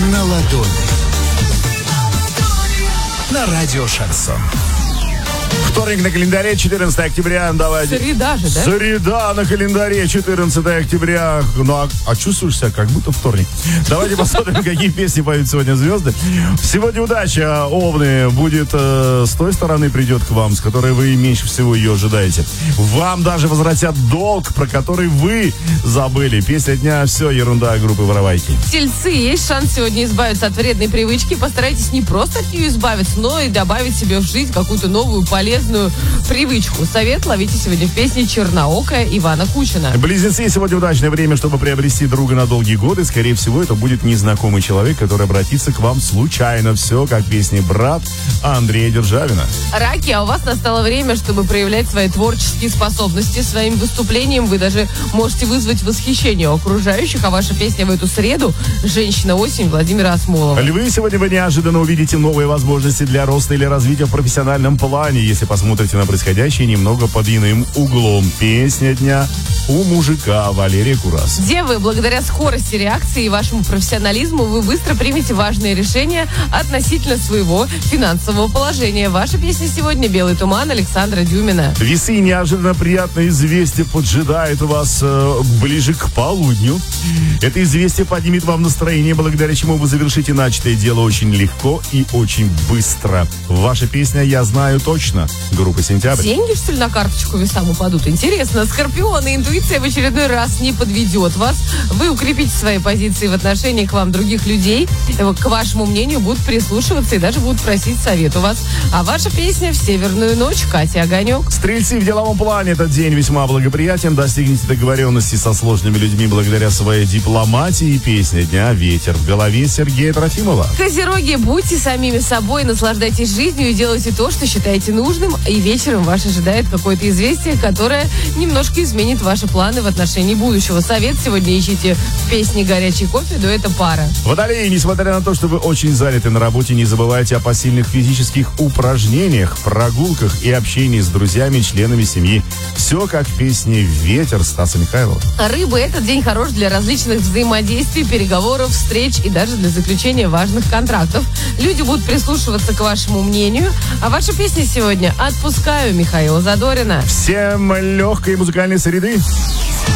на ладони. На радио Шансон. Вторник на календаре, 14 октября. Давайте. Среда же, да? Среда на календаре, 14 октября. Ну, а чувствуешь себя, как будто вторник. Давайте посмотрим, какие песни поют сегодня звезды. Сегодня удача, Овны, будет с той стороны придет к вам, с которой вы меньше всего ее ожидаете. Вам даже возвратят долг, про который вы забыли. Песня дня «Все ерунда» группы «Воровайки». Тельцы, есть шанс сегодня избавиться от вредной привычки. Постарайтесь не просто от нее избавиться, но и добавить себе в жизнь какую-то новую полезную привычку. Совет ловите сегодня в песне «Черноокая» Ивана Кучина. Близнецы, сегодня удачное время, чтобы приобрести друга на долгие годы. Скорее всего, это будет незнакомый человек, который обратится к вам случайно. Все как в песне «Брат» Андрея Державина. Раки, а у вас настало время, чтобы проявлять свои творческие способности. Своим выступлением вы даже можете вызвать восхищение у окружающих. А ваша песня в эту среду «Женщина-осень» Владимира Асмолова. Львы, сегодня вы неожиданно увидите новые возможности для роста или развития в профессиональном плане, если посмотрите на происходящее немного под иным углом. Песня дня у мужика Валерия Курас. Девы, благодаря скорости реакции и вашему профессионализму вы быстро примете важные решения относительно своего финансового положения. Ваша песня сегодня «Белый туман» Александра Дюмина. Весы, неожиданно приятное известие поджидает вас ближе к полудню. Это известие поднимет вам настроение, благодаря чему вы завершите начатое дело очень легко и очень быстро. Ваша песня «Я знаю точно» группа «Сентябрь». Деньги, что ли, на карточку весам упадут? Интересно. Скорпионы, интуиция в очередной раз не подведет вас. Вы укрепите свои позиции в отношении к вам других людей. К вашему мнению будут прислушиваться и даже будут просить совет у вас. А ваша песня «В северную ночь» Катя Огонек. Стрельцы, в деловом плане этот день весьма благоприятен. Достигнете договоренности со сложными людьми благодаря своей дипломатии. Песня дня «Ветер в голове» Сергея Трофимова. Козероги, будьте самими собой, наслаждайтесь жизнью и делайте то, что считаете нужным. И вечером вас ожидает какое-то известие, которое немножко изменит ваши планы в отношении будущего. Совет сегодня ищите в песне «Горячий кофе» дуэта «Пара». Водолеи, несмотря на то, что вы очень заняты на работе, не забывайте о посильных физических упражнениях, прогулках и общении с друзьями, членами семьи. Все как в песне «Ветер» Стаса Михайлова. Рыбы, этот день хорош для различных взаимодействий, переговоров, встреч и даже для заключения важных контрактов. Люди будут прислушиваться к вашему мнению, а ваша песня сегодня «Отпускаю» Михаила Задорина. Всем легкой музыкальной среды.